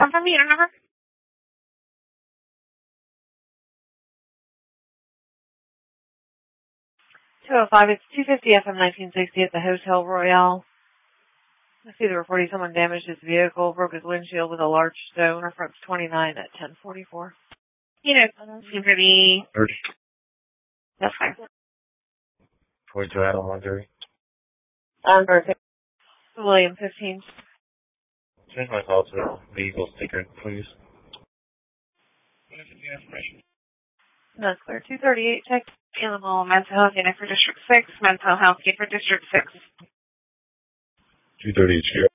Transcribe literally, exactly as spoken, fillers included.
Confirm the unit number. two oh five, it's two fifty F M nineteen sixty at the Hotel Royale. I see the reporting someone damaged his vehicle, broke his windshield with a large stone. Reference twenty-nine at ten forty-four. You know, for the... thirty. That's fine. forty-two Adam one thirty. Um, perfect. William fifteen. Change my call to vehicle sticker, please. That's clear. two thirty-eight, check animal mental health unit for District six, mental health unit for District six. two thirty-eight,